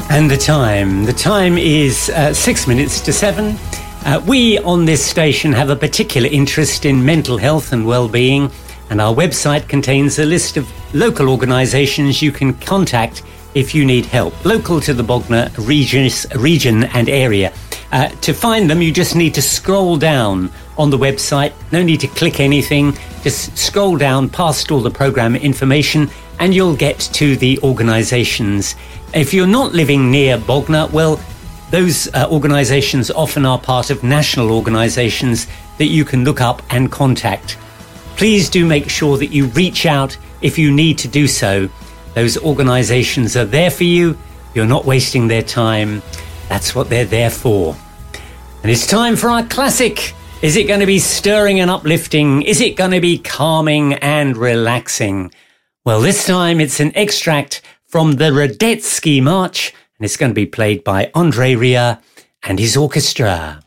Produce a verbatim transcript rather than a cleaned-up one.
And the time, the time is uh, six minutes to seven. Uh, we on this station have a particular interest in mental health and well-being, and our website contains a list of local organisations you can contact if you need help, local to the Bognor region, region and area. Uh, to find them, you just need to scroll down on the website. No need to click anything. Just scroll down past all the programme information and you'll get to the organisations. If you're not living near Bognor, well, those uh, organisations often are part of national organisations that you can look up and contact. Please do make sure that you reach out if you need to do so. Those organisations are there for you. You're not wasting their time. That's what they're there for. And it's time for our classic. Is it going to be stirring and uplifting? Is it going to be calming and relaxing? Well, this time it's an extract from the Radetzky March, and it's going to be played by André Rieu and his orchestra.